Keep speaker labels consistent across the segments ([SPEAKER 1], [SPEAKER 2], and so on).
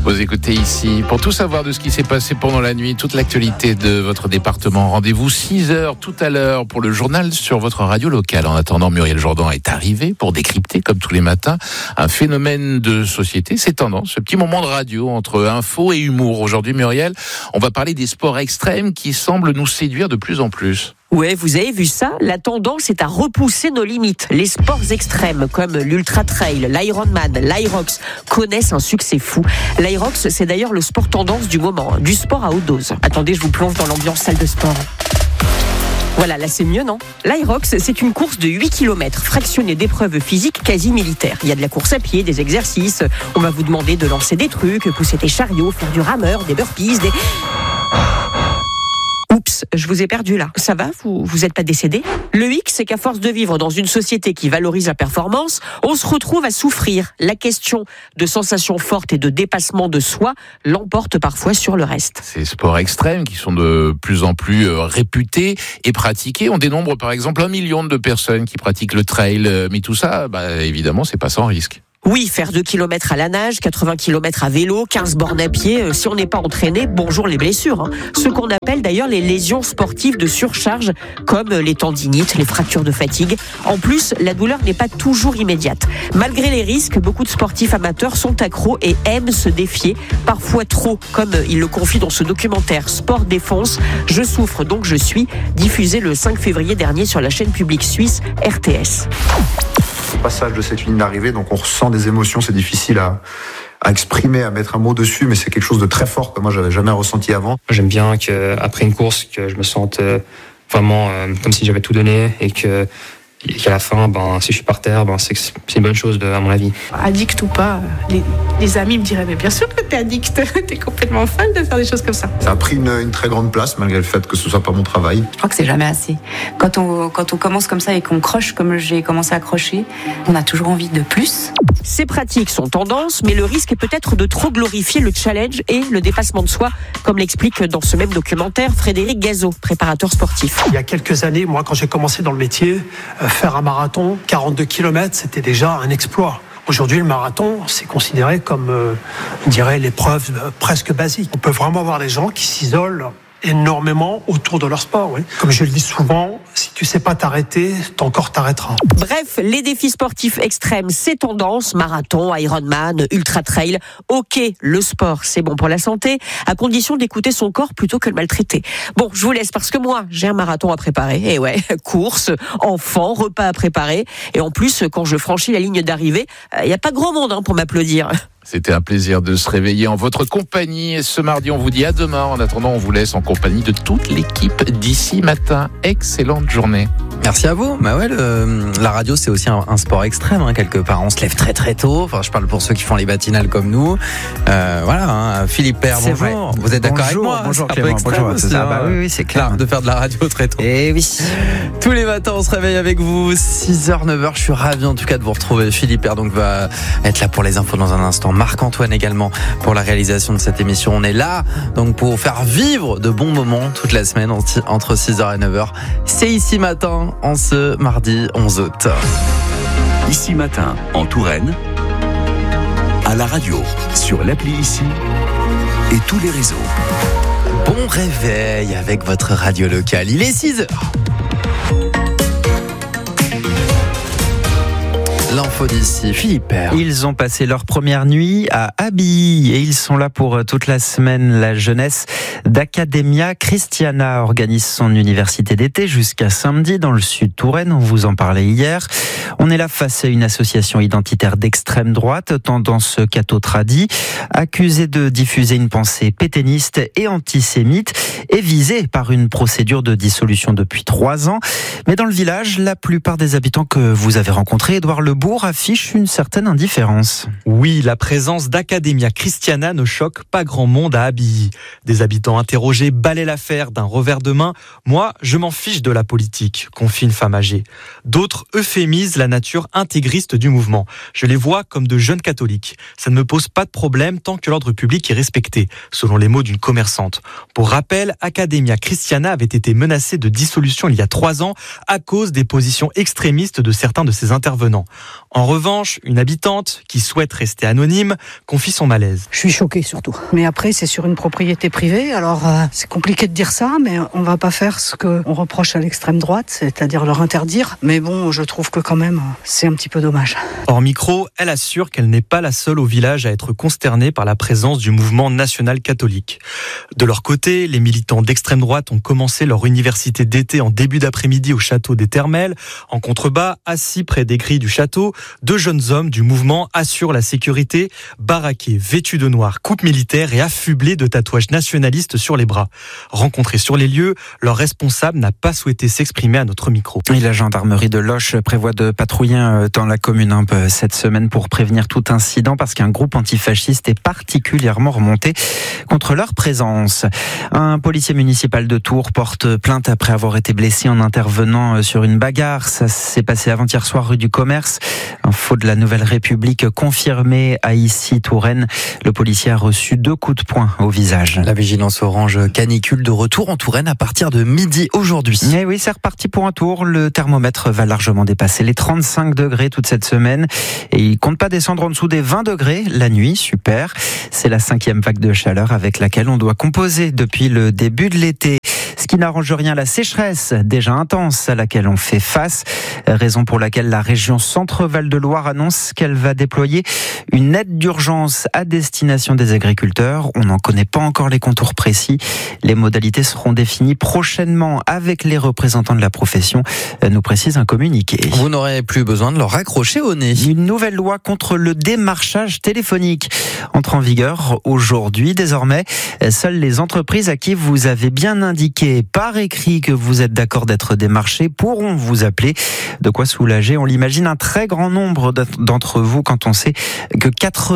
[SPEAKER 1] Vous écoutez ici. Pour tout savoir de ce qui s'est passé pendant la nuit, toute l'actualité de votre département, rendez-vous 6h tout à l'heure pour le journal sur votre radio locale. En attendant, Muriel Jourdan est arrivée pour décrypter, comme tous les matins, un phénomène de société. C'est tendance, ce petit moment de radio entre info et humour. Aujourd'hui, Muriel, on va parler des sports extrêmes qui semblent nous séduire de plus en plus.
[SPEAKER 2] Ouais, vous avez vu ça ? La tendance est à repousser nos limites. Les sports extrêmes comme l'ultra trail, l'Ironman, l'Irox connaissent un succès fou. L'Irox, c'est d'ailleurs le sport tendance du moment, du sport à haute dose. Attendez, je vous plonge dans l'ambiance salle de sport. Voilà, là c'est mieux, non ? L'Irox, c'est une course de 8 km, fractionnée d'épreuves physiques quasi militaires. Il y a de la course à pied, des exercices, on va vous demander de lancer des trucs, pousser des chariots, faire du rameur, des burpees, des... Oups, je vous ai perdu là. Ça va ? Vous êtes pas décédé ? Le hic, c'est qu'à force de vivre dans une société qui valorise la performance, on se retrouve à souffrir. La question de sensations fortes et de dépassement de soi l'emporte parfois sur le reste.
[SPEAKER 1] Ces sports extrêmes qui sont de plus en plus réputés et pratiqués. On dénombre par exemple 1 million de personnes qui pratiquent le trail. Mais tout ça, évidemment, c'est pas sans risque.
[SPEAKER 2] Oui, faire 2 km à la nage, 80 km à vélo, 15 bornes à pied, si on n'est pas entraîné, bonjour les blessures. Ce qu'on appelle d'ailleurs les lésions sportives de surcharge, comme les tendinites, les fractures de fatigue. En plus, la douleur n'est pas toujours immédiate. Malgré les risques, beaucoup de sportifs amateurs sont accros et aiment se défier, parfois trop, comme il le confie dans ce documentaire Sport Défense. Je souffre donc je suis, diffusé le 5 février dernier sur la chaîne publique suisse RTS.
[SPEAKER 3] Passage de cette ligne d'arrivée, donc on ressent des émotions, c'est difficile à exprimer, à mettre un mot dessus, mais c'est quelque chose de très fort que moi j'avais jamais ressenti avant.
[SPEAKER 4] J'aime bien qu'après une course, que je me sente vraiment comme si j'avais tout donné et qu'à la fin, si je suis par terre, c'est une bonne chose à mon avis.
[SPEAKER 5] Addict ou pas, les amis me diraient mais bien sûr que t'es addict, t'es complètement folle de faire des choses comme ça.
[SPEAKER 3] Ça a pris une très grande place malgré le fait que ce soit pas mon travail.
[SPEAKER 6] Je crois que c'est jamais assez. Quand on commence comme ça et qu'on croche comme j'ai commencé à crocher, on a toujours envie de plus.
[SPEAKER 2] Ces pratiques sont tendance, mais le risque est peut-être de trop glorifier le challenge et le dépassement de soi, comme l'explique dans ce même documentaire Frédéric Gazot, préparateur sportif.
[SPEAKER 7] Il y a quelques années, moi quand j'ai commencé dans le métier, faire un marathon, 42 km, c'était déjà un exploit. Aujourd'hui, le marathon, c'est considéré comme, on dirait, l'épreuve presque basique. On peut vraiment avoir des gens qui s'isolent énormément autour de leur sport. Oui. Comme je le dis souvent, si tu sais pas t'arrêter, ton corps t'arrêtera.
[SPEAKER 2] Bref, les défis sportifs extrêmes, c'est tendance, marathon, Ironman, ultra trail. Ok, le sport, c'est bon pour la santé, à condition d'écouter son corps plutôt que le maltraiter. Bon, je vous laisse parce que moi, j'ai un marathon à préparer. Et ouais, course, enfant, repas à préparer. Et en plus, quand je franchis la ligne d'arrivée, il n'y a pas grand monde pour m'applaudir.
[SPEAKER 1] C'était un plaisir de se réveiller en votre compagnie. Ce mardi, on vous dit à demain. En attendant, on vous laisse en compagnie de toute l'équipe d'ici matin. Excellente journée.
[SPEAKER 8] Merci à vous. La radio, c'est aussi un sport extrême, quelque part. On se lève très très tôt. Enfin, je parle pour ceux qui font les matinales comme nous. Philippe Père, bonjour.
[SPEAKER 9] Vrai.
[SPEAKER 8] Vous êtes d'accord avec moi ?
[SPEAKER 9] Bonjour
[SPEAKER 8] c'est
[SPEAKER 9] Clément,
[SPEAKER 8] un peu extrême
[SPEAKER 9] bonjour.
[SPEAKER 8] aussi,
[SPEAKER 9] Oui, c'est clair.
[SPEAKER 8] De faire de la radio très tôt.
[SPEAKER 9] Et oui.
[SPEAKER 8] Tous les matins, on se réveille avec vous. 6h, 9h. Je suis ravi en tout cas de vous retrouver. Philippe Père donc va être là pour les infos dans un instant. Marc-Antoine également pour la réalisation de cette émission. On est là donc pour faire vivre de bons moments toute la semaine entre 6h et 9h. C'est Ici Matin en ce mardi 11 août.
[SPEAKER 10] Ici Matin en Touraine, à la radio, sur l'appli Ici et tous les réseaux.
[SPEAKER 8] Bon réveil avec votre radio locale. Il est 6h. L'info d'ici, Philippe Père.
[SPEAKER 9] Ils ont passé leur première nuit à Abilly et ils sont là pour toute la semaine. La jeunesse d'Academia Christiana organise son université d'été jusqu'à samedi dans le sud Touraine. On vous en parlait hier. On est là face à une association identitaire d'extrême droite, tendance catho-tradi, accusée de diffuser une pensée pétainiste et antisémite et visée par une procédure de dissolution depuis 3 ans. Mais dans le village, la plupart des habitants que vous avez rencontrés, Édouard Lebourg, affiche une certaine indifférence.
[SPEAKER 11] Oui, la présence d'Academia Christiana ne choque pas grand monde à Abilly. Des habitants interrogés balaient l'affaire d'un revers de main. Moi, je m'en fiche de la politique, confie une femme âgée. D'autres euphémisent la nature intégriste du mouvement. Je les vois comme de jeunes catholiques. Ça ne me pose pas de problème tant que l'ordre public est respecté, selon les mots d'une commerçante. Pour rappel, Academia Christiana avait été menacée de dissolution il y a 3 ans à cause des positions extrémistes de certains de ses intervenants. En revanche, une habitante qui souhaite rester anonyme confie son malaise.
[SPEAKER 12] Je suis choquée surtout. Mais après, c'est sur une propriété privée, alors c'est compliqué de dire ça, mais on va pas faire ce qu'on reproche à l'extrême droite, c'est-à-dire leur interdire. Mais bon, je trouve que quand même, c'est un petit peu dommage.
[SPEAKER 11] Hors micro, elle assure qu'elle n'est pas la seule au village à être consternée par la présence du mouvement national catholique. De leur côté, les militants d'extrême droite ont commencé leur université d'été en début d'après-midi au château des Termelles. En contrebas, assis près des grilles du château, 2 jeunes hommes du mouvement assurent la sécurité, baraqués, vêtus de noir, coupe militaire et affublés de tatouages nationalistes sur les bras. Rencontrés sur les lieux, leur responsable n'a pas souhaité s'exprimer à notre micro.
[SPEAKER 9] Et la gendarmerie de Loches prévoit de patrouiller dans la commune cette semaine pour prévenir tout incident parce qu'un groupe antifasciste est particulièrement remonté contre leur présence. Un policier municipal de Tours porte plainte après avoir été blessé en intervenant sur une bagarre. Ça s'est passé avant-hier soir rue du Commerce. Info de la Nouvelle République confirmée à Issy-Touraine. Le policier a reçu 2 coups de poing au visage.
[SPEAKER 8] La vigilance orange canicule de retour en Touraine à partir de midi aujourd'hui.
[SPEAKER 9] Et oui, c'est reparti pour un tour. Le thermomètre va largement dépasser les 35 degrés toute cette semaine. Et il compte pas descendre en dessous des 20 degrés la nuit. Super. C'est la 5e vague de chaleur avec laquelle on doit composer depuis le début de l'été. Ce qui n'arrange rien, la sécheresse déjà intense à laquelle on fait face. Raison pour laquelle la région Centre-Val de Loire annonce qu'elle va déployer une aide d'urgence à destination des agriculteurs. On n'en connaît pas encore les contours précis. Les modalités seront définies prochainement avec les représentants de la profession, nous précise un communiqué.
[SPEAKER 8] Vous n'aurez plus besoin de leur raccrocher au nez.
[SPEAKER 9] Une nouvelle loi contre le démarchage téléphonique entre en vigueur aujourd'hui. Désormais, seules les entreprises à qui vous avez bien indiqué par écrit que vous êtes d'accord d'être démarché pourront vous appeler. De quoi soulager, on l'imagine, un très grand nombre d'entre vous quand on sait que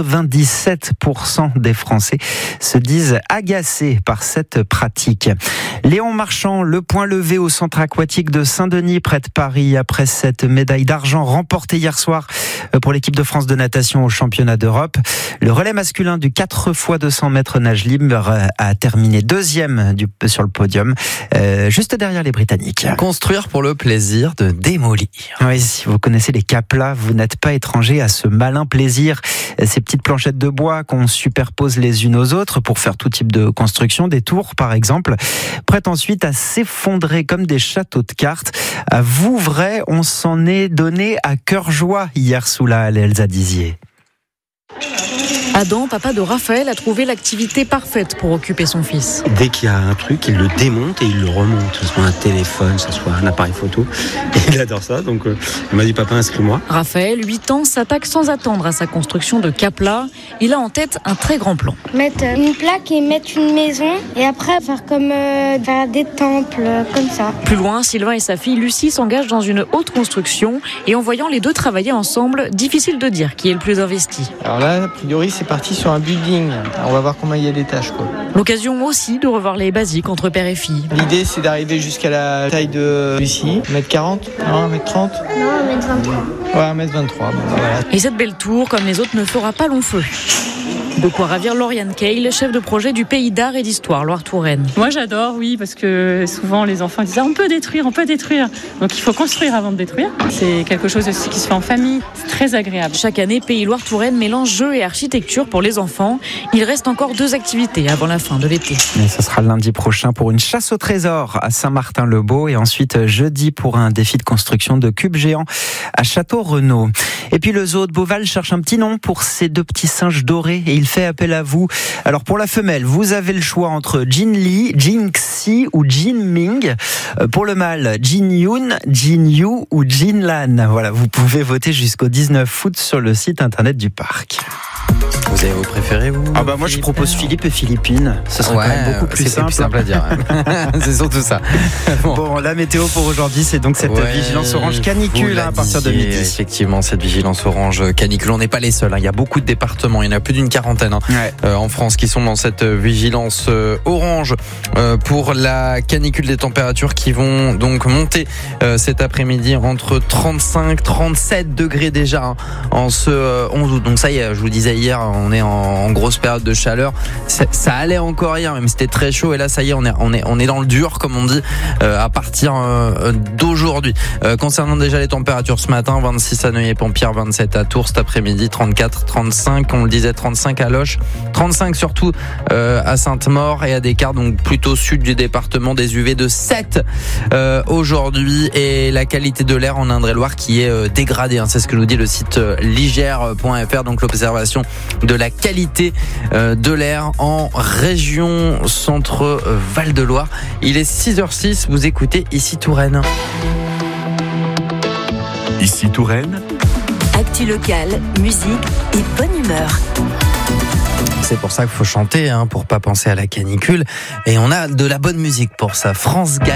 [SPEAKER 9] 97% des Français se disent agacés par cette pratique. Léon Marchand, le point levé au centre aquatique de Saint-Denis près de Paris après cette médaille d'argent remportée hier soir pour l'équipe de France de natation au championnat d'Europe. Le relais masculin du 4x200 mètres nage libre a terminé 2e sur le podium, juste derrière les Britanniques.
[SPEAKER 8] Construire pour le plaisir de démolir.
[SPEAKER 9] Oui, si vous connaissez les Caplas, vous n'êtes pas étranger à ce malin plaisir. Ces petites planchettes de bois qu'on superpose les unes aux autres pour faire tout type de construction, des tours par exemple, prêtent ensuite à s'effondrer comme des châteaux de cartes. À Vouvray, on s'en est donné à cœur joie hier sous la halle Elsa Dizier.
[SPEAKER 13] Adam, papa de Raphaël, a trouvé l'activité parfaite pour occuper son fils.
[SPEAKER 14] Dès qu'il y a un truc, il le démonte et il le remonte. Que ce soit un téléphone, que ce soit un appareil photo. Et il adore ça, donc il m'a dit papa, inscris-moi.
[SPEAKER 13] Raphaël, 8 ans, s'attaque sans attendre à sa construction de Capla. Il a en tête un très grand plan.
[SPEAKER 15] Mettre une plaque et mettre une maison et après faire comme faire des temples, comme ça.
[SPEAKER 13] Plus loin, Sylvain et sa fille Lucie s'engagent dans une haute construction et en voyant les deux travailler ensemble, difficile de dire qui est le plus investi.
[SPEAKER 16] Alors là, a priori, c'est parti sur un building. On va voir comment il y a d'étages, quoi.
[SPEAKER 13] L'occasion aussi de revoir les basiques entre père et fille.
[SPEAKER 16] L'idée, c'est d'arriver jusqu'à la taille de Lucie. 1m40 Non, 1m30
[SPEAKER 15] Non, 1m23.
[SPEAKER 16] Ouais, 1m23. Bon, voilà.
[SPEAKER 13] Et cette belle tour, comme les autres, ne fera pas long feu. De quoi ravir Lauriane Keil, chef de projet du Pays d'Art et d'Histoire Loire-Touraine.
[SPEAKER 17] Moi j'adore, oui, parce que souvent les enfants disent on peut détruire. Donc il faut construire avant de détruire. C'est quelque chose aussi qui se fait en famille, c'est très agréable.
[SPEAKER 13] Chaque année, Pays Loire-Touraine mélange jeux et architecture pour les enfants. Il reste encore 2 activités avant la fin de l'été.
[SPEAKER 9] Et ce sera lundi prochain pour une chasse au trésor à Saint-Martin-le-Beau et ensuite jeudi pour un défi de construction de cubes géants à Château-Renaud. Et puis le zoo de Beauval cherche un petit nom pour ces 2 petits singes dorés et il fait appel à vous. Alors pour la femelle, vous avez le choix entre Jin Li, Jin Xi ou Jin Ming. Pour le mâle, Jin Yun, Jin Yu ou Jin Lan. Voilà, vous pouvez voter jusqu'au 19 août sur le site internet du parc.
[SPEAKER 8] Vous avez vos préférés, vous?
[SPEAKER 9] Ah bah moi je propose Philippe et Philippine. Ce serait quand même beaucoup plus simple.
[SPEAKER 8] C'est plus simple à dire. C'est surtout ça.
[SPEAKER 9] Bon, la météo pour aujourd'hui, c'est donc cette vigilance orange canicule à partir de midi.
[SPEAKER 8] Effectivement, cette vigilance orange canicule. On n'est pas les seuls. Il y a beaucoup de départements. Il y en a plus d'une quarantaine en France qui sont dans cette vigilance orange pour la canicule, des températures qui vont donc monter cet après-midi entre 35 37 degrés déjà en ce 11 août. Donc ça y est, je vous disais hier, on est en grosse période de chaleur. Ça allait encore hier, même c'était très chaud. Et là, ça y est, on est dans le dur, comme on dit, à partir d'aujourd'hui. Concernant déjà les températures ce matin, 26 à Neuilly-Pont-Pierre, 27 à Tours cet après-midi, 34, 35, on le disait, 35 à Loches, 35 surtout à Sainte-Maure et à Descartes, donc plutôt sud du département, des UV de 7 aujourd'hui, et la qualité de l'air en Indre-et-Loire qui est dégradée, c'est ce que nous dit le site ligère.fr, donc l'observation de la qualité de l'air en région centre Val-de-Loire. Il est 6h06, vous écoutez Ici Touraine.
[SPEAKER 10] Ici Touraine.
[SPEAKER 18] Actu locale, musique et bonne humeur.
[SPEAKER 8] C'est pour ça qu'il faut chanter, pour pas penser à la canicule. Et on a de la bonne musique pour ça. France Gall.